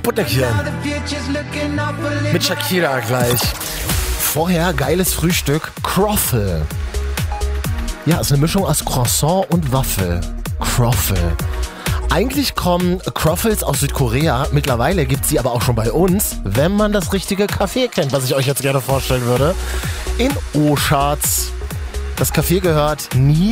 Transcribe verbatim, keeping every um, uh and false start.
Sputnikchen. Mit Shakira gleich. Vorher geiles Frühstück, Croffle. Ja, ist eine Mischung aus Croissant und Waffel. Croffle. Eigentlich kommen Croffles aus Südkorea, mittlerweile gibt es sie aber auch schon bei uns, wenn man das richtige Café kennt, was ich euch jetzt gerne vorstellen würde. In Oschatz. Das Café gehört nie